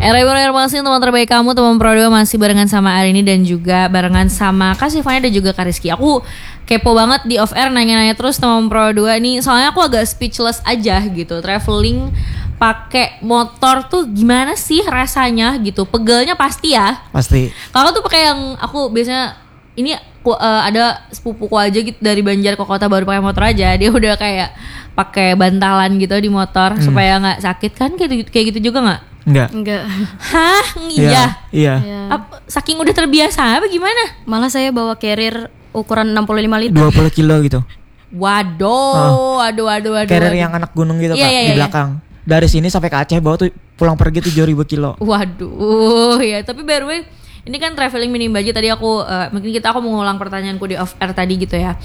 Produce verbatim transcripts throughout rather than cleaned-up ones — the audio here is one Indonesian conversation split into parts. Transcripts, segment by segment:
Era Ibu masih teman terbaik kamu, teman Pro dua masih barengan sama Arini dan juga barengan sama Kak Silvana dan juga Kak Rizky. Aku kepo banget di off air nanya-nanya terus teman Pro dua nih, soalnya aku agak speechless aja gitu. Traveling pakai motor tuh gimana sih rasanya gitu? Pegelnya pasti ya. Pasti. Kalau tuh pakai yang aku biasanya ini aku, uh, ada sepupuku aja gitu dari Banjar ke kota baru pakai motor aja. Dia udah kayak pakai bantalan gitu di motor hmm. supaya nggak sakit kan, kayak kayak gitu juga nggak? Enggak. Enggak. Hah? Iya. Iya. Ya. Ap, saking udah terbiasa apa gimana? Malah saya bawa carrier ukuran enam puluh lima liter. dua puluh kilo gitu. Waduh, oh. waduh, waduh, waduh. Carrier waduh. yang anak gunung gitu iya, Kak, iya, di iya. belakang. Dari sini sampai ke Aceh bawa tuh pulang pergi tujuh ribu kilo. Waduh, ya. Tapi by the way, ini kan traveling minim budget. Tadi aku uh, mungkin kita aku mengulang pertanyaanku di off air tadi gitu ya.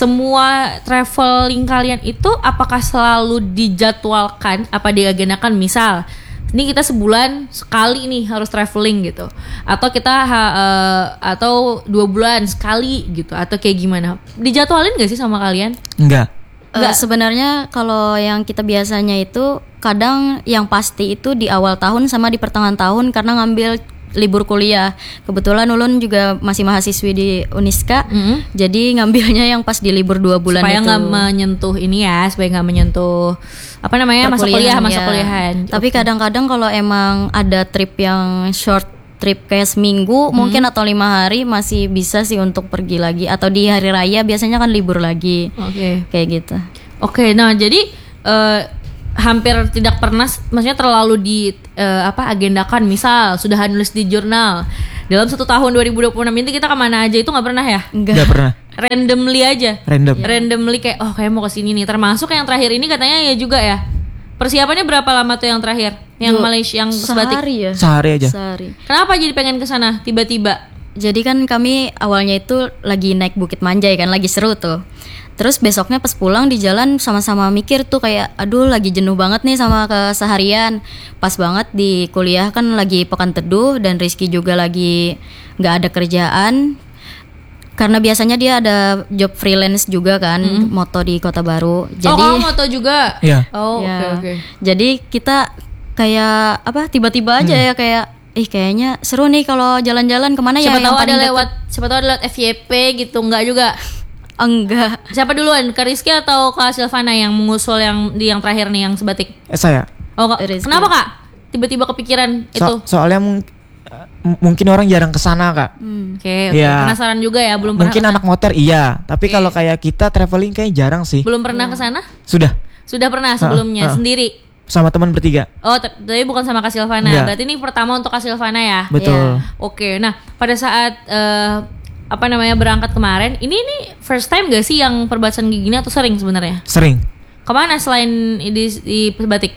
Semua traveling kalian itu apakah selalu dijadwalkan, apa diagendakan? Misal ini kita sebulan sekali nih harus traveling gitu, atau kita ha, uh, atau dua bulan sekali gitu, atau kayak gimana? Dijadwalin gak sih sama kalian? Enggak. Enggak, sebenarnya kalau yang kita biasanya itu kadang yang pasti itu di awal tahun sama di pertengahan tahun karena ngambil libur kuliah. Kebetulan Ulun juga masih mahasiswi di Uniska, mm-hmm. jadi ngambilnya yang pas di libur dua bulan supaya itu. Supaya nggak menyentuh ini ya, supaya nggak menyentuh apa namanya masa kuliah, masa ya. kuliahan. Tapi okay. kadang-kadang kalau emang ada trip yang short trip kayak seminggu hmm. mungkin atau lima hari masih bisa sih untuk pergi lagi, atau di hari raya biasanya kan libur lagi. Oke. Okay. Kayak gitu. Oke, okay, nah jadi uh, hampir tidak pernah, maksudnya terlalu di uh, apa agendakan. Misal sudah nulis di jurnal dalam satu tahun dua ribu dua puluh enam ini kita kemana aja, itu nggak pernah ya? Nggak pernah. Randomly aja. Random. Ya. Randomly kayak oh kayak mau kesini nih. Termasuk yang terakhir ini katanya ya juga ya. Persiapannya berapa lama tuh yang terakhir? Yang Duh, Malaysia, yang sebatik? Sehari ya. Sehari aja. Sehari. Kenapa jadi pengen kesana tiba-tiba? Jadi kan kami awalnya itu lagi naik Bukit Manjai kan, lagi seru tuh. Terus besoknya pas pulang di jalan sama-sama mikir tuh kayak aduh lagi jenuh banget nih sama keseharian. Pas banget di kuliah kan lagi pekan teduh dan Rizky juga lagi gak ada kerjaan. Karena biasanya dia ada job freelance juga kan, hmm. moto di Kota Baru. Jadi, oh kamu moto juga? Iya. Oh oke ya. oke. Okay. Jadi kita kayak apa tiba-tiba aja hmm. ya kayak ih kayaknya seru nih kalau jalan-jalan kemana siapa ya. Siapa tahu ada lewat, siapa tahu ada lewat F Y P gitu, enggak juga? Enggak. Siapa duluan? Kak Rizky atau Kak Silvana yang mengusul yang di yang terakhir nih yang sebatik? Eh, saya. Oh Kak, kenapa Kak? Tiba-tiba kepikiran so, itu? Soalnya m- mungkin orang jarang kesana Kak. Hmm, Oke, okay, okay. Ya. Penasaran juga ya, belum mungkin pernah. Mungkin anak motor iya, tapi okay. kalau kayak kita traveling kayak jarang sih. Belum pernah kesana? Sudah. Sudah pernah sebelumnya ha, ha. sendiri. Sama teman bertiga. Oh, tapi bukan sama Kak Silvana. Enggak. Berarti ini pertama untuk Kak Silvana ya? Betul. Ya. Oke, nah pada saat uh, apa namanya berangkat kemarin, ini nih first time gak sih yang perbatasan gini atau sering sebenarnya? Sering. Kemana selain di, di Batik?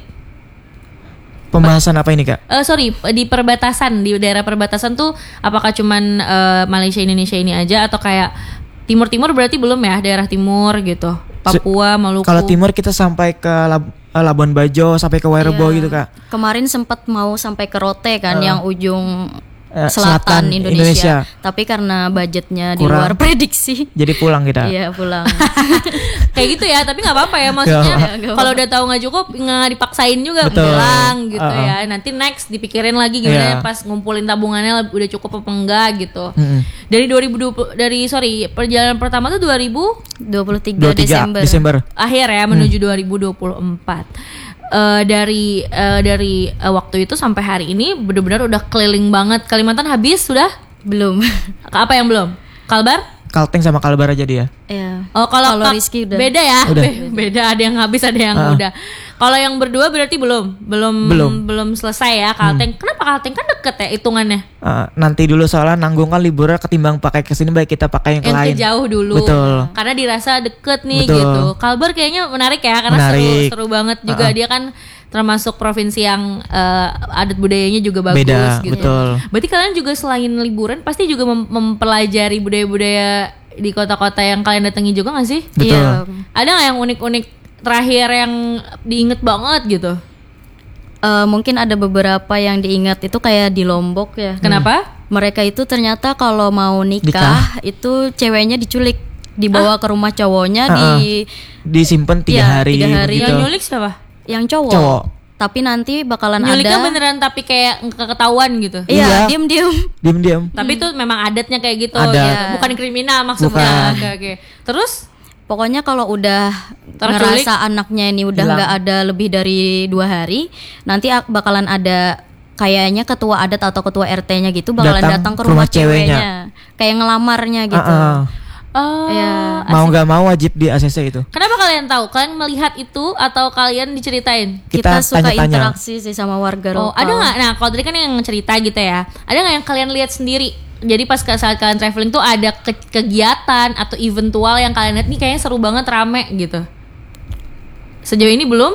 Pembahasan apa ini Kak? Uh, sorry, di perbatasan, di daerah perbatasan tuh apakah cuman uh, Malaysia Indonesia ini aja atau kayak timur-timur berarti belum ya, daerah timur gitu? Papua, Maluku. Kalau timur kita sampai ke Lab- Labuan Bajo, sampai ke Werebo yeah. gitu Kak. Kemarin sempat mau sampai ke Rote kan, uh. yang ujung Uh, selatan, selatan Indonesia. Indonesia. Tapi karena budgetnya kurang, di luar prediksi, jadi pulang kita. Iya pulang. Kayak gitu ya, tapi nggak apa-apa ya maksudnya. Kalau udah tahu nggak cukup nggak dipaksain juga. Betul. Pulang gitu uh-uh. ya. Nanti next dipikirin lagi gimana yeah. pas ngumpulin tabungannya udah cukup apa enggak gitu. Mm-hmm. Dari dua ribu dua puluh dari sorry perjalanan pertama tuh dua ribu dua puluh tiga Desember. Desember. Akhir ya menuju mm. dua ribu dua puluh empat. Uh, dari uh, dari uh, waktu itu sampai hari ini benar-benar udah keliling banget. Kalimantan habis sudah? Belum. Apa yang belum? Kalbar? Kalteng sama Kalbar aja dia. Iya. Oh kalau Kal- Rizky udah. Beda ya? Udah. Be- beda, ada yang habis ada yang uh. udah. Kalau yang berdua berarti belum, belum, belum, belum selesai ya Kalteng. Hmm. Kenapa Kalteng kan deket ya hitungannya? Uh, nanti dulu soalnya nanggung kan liburnya ketimbang pakai kesini baik kita pakai yang, yang lain. Yang jauh dulu. Betul. Karena dirasa deket nih. Betul. Gitu. Kalbar kayaknya menarik ya karena menarik. seru, seru banget juga uh-uh. dia kan. Termasuk provinsi yang uh, adat budayanya juga bagus. Beda, gitu. Betul. Berarti kalian juga selain liburan pasti juga mem- mempelajari budaya-budaya di kota-kota yang kalian datangi juga nggak sih? Betul. Iya. Ada nggak yang unik-unik terakhir yang diinget banget gitu? Uh, mungkin ada beberapa yang diingat itu kayak di Lombok ya. Kenapa? Hmm. Mereka itu ternyata kalau mau nikah, nikah? itu ceweknya diculik, dibawa ah? ke rumah cowoknya, uh-uh. di disimpan tiga ya, hari. Tiga hari. Gitu. Yang nyulik siapa? Yang cowok. Cowok. tapi nanti bakalan Nyuliknya ada. beneran tapi kayak nggak ketahuan gitu. Iya, Iya. diem-diem. Diam-diam. Tapi itu memang adatnya kayak gitu Ada. ya. Bukan kriminal maksudnya. Bukan. Oke oke. Terus Pokoknya kalau udah Terculik. ngerasa anaknya ini udah Hilang. nggak ada lebih dari dua hari, nanti ak- bakalan ada kayaknya ketua adat atau ketua R T-nya gitu bakalan Datang datang, ke ke rumah, rumah ceweknya. ceweknya, kayak ngelamarnya gitu. Ah, ah. oh, Iya. Mau nggak mau wajib di A C C itu. kenapa kalian tahu? Kalian melihat itu atau kalian diceritain? Kita, Kita suka tanya-tanya. interaksi sih sama warga Oh, lokal. ada nggak? Nah, kalau tadi kan yang cerita gitu ya. Ada nggak yang kalian lihat sendiri? Jadi pas ke- saat kalian traveling tuh ada ke- kegiatan atau eventual yang kalian lihat nih kayaknya seru banget, rame gitu. Sejauh ini belum?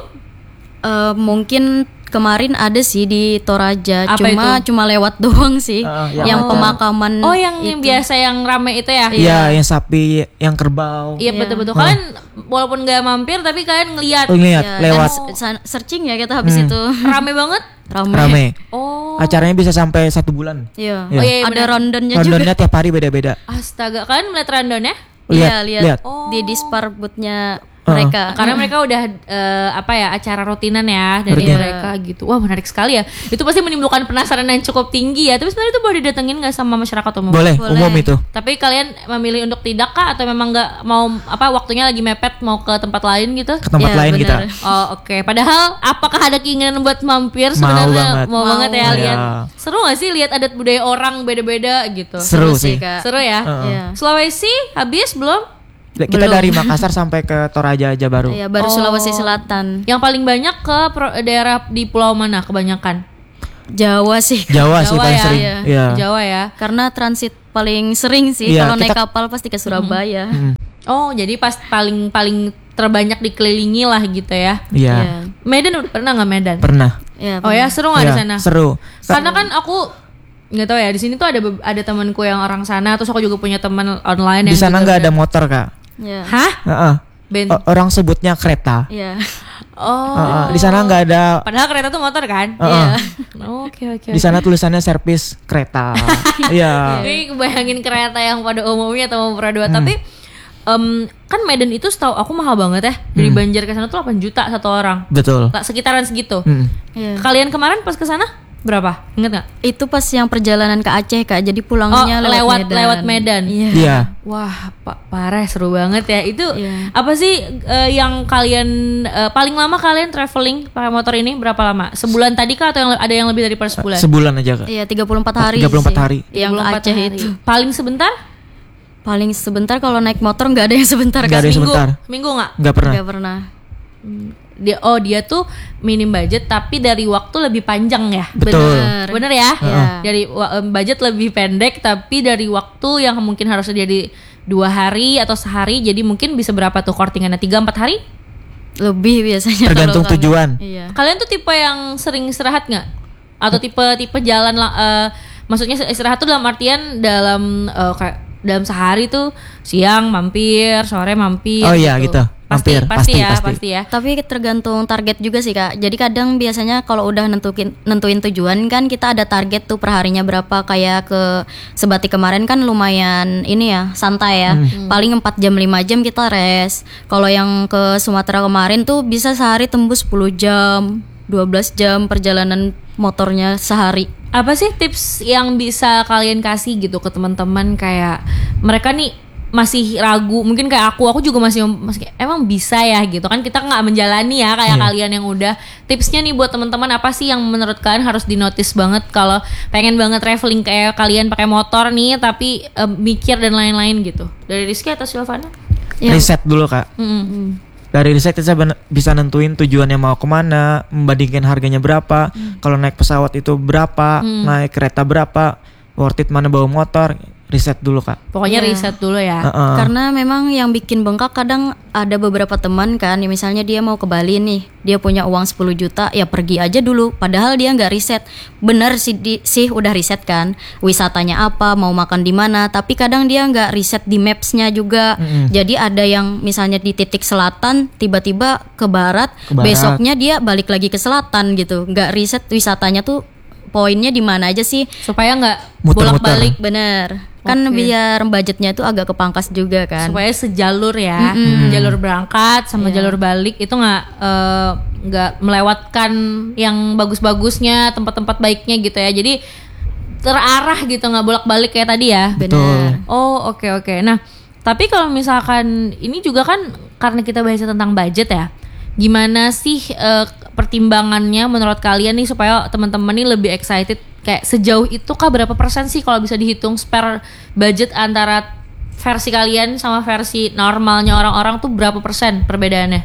Eh, mungkin kemarin ada sih di Toraja, Apa cuma itu? cuma lewat doang sih. Ah, yang yang ada. pemakaman. Oh, yang, yang itu. biasa yang rame itu ya? Iya, yang sapi, yang kerbau. Iya Iya. betul-betul. Kalian walaupun nggak mampir tapi kalian ngeliat Oh, lihat Ya, lewat dan s- searching ya kita habis Hmm. itu. rame banget. Rame. rame. Oh. Acaranya bisa sampai satu bulan. Iya. Iya. Oh, iya, iya, Ada benar. rondennya juga. Londonnya tiap hari beda-beda. Astaga, kalian melihat rundown-nya? Iya, lihat, lihat. di dispar booth-nya Uh-uh. mereka. Karena mereka udah eh, apa ya acara rutinan ya dari Rutinan. mereka gitu. Wah menarik sekali ya. Itu pasti menimbulkan penasaran yang cukup tinggi ya. Tapi sebenarnya itu boleh didatengin nggak sama masyarakat umum? Boleh, Boleh. umum itu. Tapi kalian memilih untuk tidak kah atau memang nggak mau apa waktunya lagi mepet mau ke tempat lain gitu? Ke tempat Iya, lain kita. benar. Oh oke. Padahal apakah ada keinginan buat mampir Mau sebenarnya? banget. Mau Mau. banget ya Iya. lihat. Seru gak sih lihat adat budaya orang beda-beda gitu? Seru sih. Kak. Seru ya. Heeh. Iya. Sulawesi habis belum? Kita Belum. dari Makassar sampai ke Toraja aja baru. Iya, baru Oh. Sulawesi Selatan. Yang paling banyak ke pro- daerah di pulau mana kebanyakan? Jawa sih. Kak. Jawa, sih Jawa paling ya, sering. iya. Iya. Jawa ya. Karena transit paling sering sih Iya, kalau naik kita- kapal pasti ke Surabaya. Mm, Oh, jadi pas paling paling terbanyak dikelilingi lah gitu ya. Iya. Iya. Medan udah pernah nggak Medan? Pernah. Iya, Oh ya, seru nggak di Iya, sana? Seru. Karena kan aku nggak tahu ya, di sini tuh ada be- ada temanku yang orang sana, terus aku juga punya teman online Di yang sana juga nggak ada udah- motor, Kak. Iya. Hah? Heeh. Ben. O- Orang sebutnya kereta. Iya. Oh. Heeh. Di sana nggak ada. Padahal kereta tuh motor kan? Heeh. Iya. Oh, Oke oke. Di sana tulisannya servis kereta. Iya. Ini kebayangin kereta yang pada umumnya atau mau dua. Hmm. Tapi em, kan Medan itu setahu aku mahal banget ya. Dari Hmm. Banjar ke sana tuh delapan juta satu orang. Betul. Tak sekitaran segitu. Mm. Iya. Kalian kemarin pas ke sana berapa? Ingat nggak? Itu pas yang perjalanan ke Aceh Kak. Jadi Oh, pulangnya lewat lewat Medan. lewat Medan. Iya. Iya. Wah, pak parah seru banget ya. Itu Iya. apa sih eh, yang kalian eh, paling lama kalian traveling pakai motor ini berapa lama? Sebulan tadi kah atau yang, ada yang lebih dari per sebulan? Sebulan aja, Kak. Iya, tiga puluh empat hari. tiga puluh empat sih. hari. Yang tiga puluh empat Aceh hari. itu. Paling sebentar? Paling sebentar kalau naik motor nggak ada yang sebentar Nggak Kak. ada yang Minggu? sebentar. Minggu nggak? Nggak pernah. Nggak pernah. Dia oh dia tuh minim budget tapi dari waktu lebih panjang ya. Betul. Bener. Bener ya? Iya. Dari wa- em, budget lebih pendek tapi dari waktu yang mungkin harusnya jadi dua hari atau sehari jadi mungkin bisa berapa tuh kortingannya tiga empat hari? Lebih biasanya. Tergantung kalau kami. tujuan. Iya. Kalian tuh tipe yang sering istirahat nggak? Atau tipe tipe jalan lah? eh, maksudnya istirahat tuh dalam artian dalam eh, kayak dalam sehari tuh siang mampir, sore mampir. Oh iya, gitu. Pasti, Mampir, pasti, pasti, ya, pasti. pasti ya. Tapi tergantung target juga sih Kak. Jadi kadang biasanya kalau udah nentuin nentuin tujuan kan kita ada target tuh perharinya berapa. Kayak ke Sebati kemarin kan lumayan ini ya santai ya. Paling empat jam lima jam kita rest. Kalau yang ke Sumatera kemarin tuh bisa sehari tembus sepuluh jam, dua belas jam perjalanan motornya sehari. Apa sih tips yang bisa kalian kasih gitu ke teman-teman kayak mereka nih masih ragu, mungkin kayak aku, aku juga masih masih kayak, emang bisa ya gitu kan kita nggak menjalani ya kayak Iya. kalian yang udah. Tipsnya nih buat teman-teman apa sih yang menurut kalian harus dinotis banget kalau pengen banget traveling kayak kalian pakai motor nih tapi eh, mikir dan lain-lain gitu. Dari Rizky atau Silvana? Ya. Riset dulu, Kak. Mm-mm. Dari riset kita ben- bisa nentuin tujuannya mau kemana, membandingkan harganya berapa. Kalau naik pesawat itu berapa, naik kereta berapa, worth it mana bawa motor. Riset dulu, Kak. Pokoknya Iya. riset dulu ya. Heeh. Karena memang yang bikin bengkak kadang ada beberapa teman kan, ya misalnya dia mau ke Bali nih, dia punya uang sepuluh juta, ya pergi aja dulu. Padahal dia nggak riset. Bener sih, di, sih udah riset kan, wisatanya apa, mau makan di mana. Tapi kadang dia nggak riset di maps-nya juga. Mm-mm. Jadi ada yang misalnya di titik selatan, tiba-tiba ke barat, Ke barat. besoknya dia balik lagi ke selatan gitu. Nggak riset wisatanya tuh poinnya di mana aja sih. Supaya nggak Muter-muter. bolak-balik. Bener. Kan Oke. biar budgetnya itu agak kepangkas juga kan. Supaya sejalur ya, jalur berangkat sama Iya. jalur balik itu nggak eh, nggak melewatkan yang bagus-bagusnya, tempat-tempat baiknya gitu ya. Jadi terarah gitu, nggak bolak-balik kayak tadi ya. Benar. Oh oke oke. Nah tapi kalau misalkan ini juga kan karena kita bahas tentang budget ya, gimana sih eh, pertimbangannya menurut kalian nih supaya teman-teman nih lebih excited, kayak sejauh itu kah, berapa persen sih kalau bisa dihitung spare budget antara versi kalian sama versi normalnya orang-orang tuh berapa persen perbedaannya?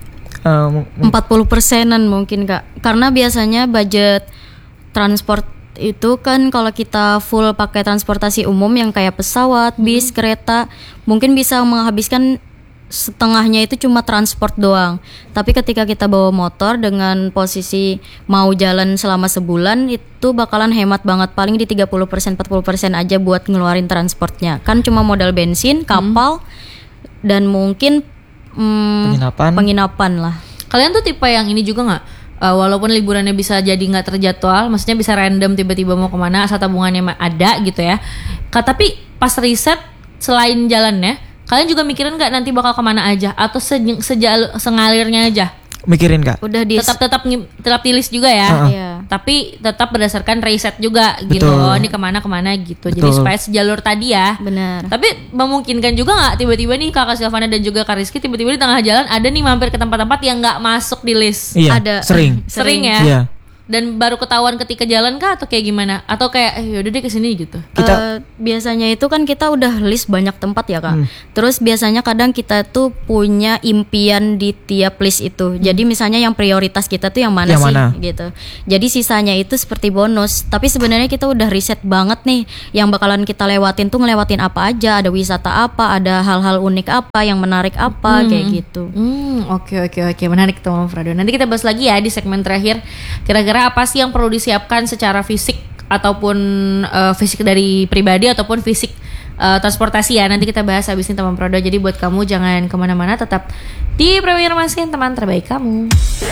Eh, m- m- empat puluh persenan mungkin Kak. Karena biasanya budget transport itu kan kalau kita full pakai transportasi umum yang kayak pesawat, bis, kereta, mungkin bisa menghabiskan setengahnya itu cuma transport doang. Tapi ketika kita bawa motor dengan posisi mau jalan selama sebulan, itu bakalan hemat banget, paling di tiga puluh persen empat puluh persen aja buat ngeluarin transportnya. Kan cuma modal bensin, kapal, dan mungkin hmm, Penginapan. penginapan lah. Kalian tuh tipe yang ini juga nggak? Eh, walaupun liburannya bisa jadi nggak terjadwal, maksudnya bisa random tiba-tiba mau kemana, asal tabungannya emang ada gitu ya. Ka- tapi pas riset selain jalannya, kalian juga mikirin nggak nanti bakal kemana aja atau se- sejal- sengalirnya aja? mikirin Kak. Udah di Tetap tetap ngi- tetap di list juga ya. Heeh. Iya. Tapi tetap berdasarkan riset juga gitu. Betul. Oh, ini kemana kemana gitu. Jadi Betul. supaya sejalur tadi ya. Benar. Tapi memungkinkan juga nggak tiba-tiba nih Kakak Silvana dan juga Kak Rizky tiba-tiba di tengah jalan ada nih mampir ke tempat-tempat yang nggak masuk di list. Iya, Ada. sering. Sering ya. Iya. Dan baru ketahuan ketika jalan kah atau kayak gimana? Atau kayak eh, yaudah deh kesini gitu. Kita- Eh, biasanya itu kan kita udah list banyak tempat ya Kak. Hmm. Terus biasanya kadang kita tuh punya impian di tiap list itu. Jadi misalnya yang prioritas kita tuh yang mana Yang sih mana? gitu. Jadi sisanya itu seperti bonus. Tapi sebenarnya kita udah riset banget nih yang bakalan kita lewatin tuh ngelewatin apa aja. Ada wisata apa, ada hal-hal unik apa, yang menarik apa, kayak gitu. Hmm, oke oke oke, menarik tuh Mama Frado. Nanti kita bahas lagi ya di segmen terakhir. Kira-kira apa sih yang perlu disiapkan secara fisik ataupun eh, fisik dari pribadi ataupun fisik eh, transportasi ya. Nanti kita bahas habis ini Mama Frado. Jadi buat kamu jangan kemana-mana, tetap di Premier Maskin, teman terbaik kamu.